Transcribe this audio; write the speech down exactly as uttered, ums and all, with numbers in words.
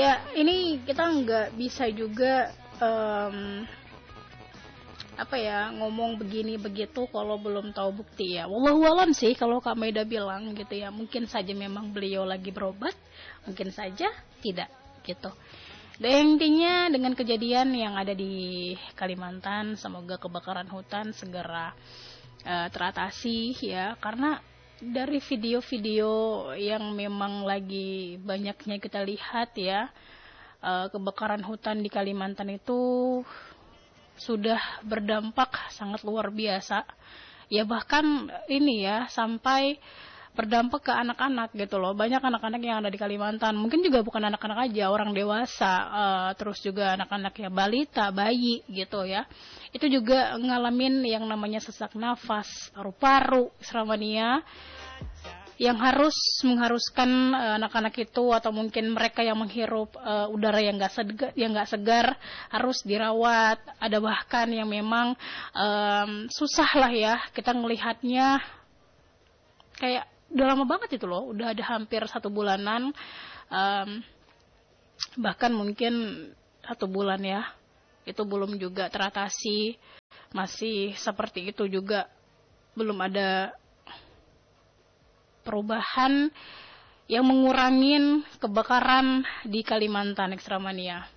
Ya ini kita nggak bisa juga um, apa ya ngomong begini begitu kalau belum tahu bukti ya. Wallahu alam sih kalau Kak Maida bilang gitu ya. Mungkin saja memang beliau lagi berobat, mungkin saja tidak gitu. Dan intinya dengan kejadian yang ada di Kalimantan, semoga kebakaran hutan segera uh, teratasi ya, karena dari video-video yang memang lagi banyaknya kita lihat ya, uh, kebakaran hutan di Kalimantan itu sudah berdampak sangat luar biasa. Ya bahkan ini ya sampai berdampak ke anak-anak gitu loh. Banyak anak-anak yang ada di Kalimantan. Mungkin juga bukan anak-anak aja, orang dewasa, uh, terus juga anak-anak ya balita, bayi gitu ya. Itu juga ngalamin yang namanya sesak nafas, paru-paru, Isramania, yang harus mengharuskan uh, anak-anak itu atau mungkin mereka yang menghirup uh, udara yang enggak segar, yang enggak segar harus dirawat. Ada bahkan yang memang um, susah lah ya kita ngelihatnya, kayak udah lama banget itu loh, udah ada hampir satu bulanan, um, bahkan mungkin satu bulan ya, itu belum juga teratasi, masih seperti itu juga, belum ada perubahan yang mengurangin kebakaran di Kalimantan, Ekstramania.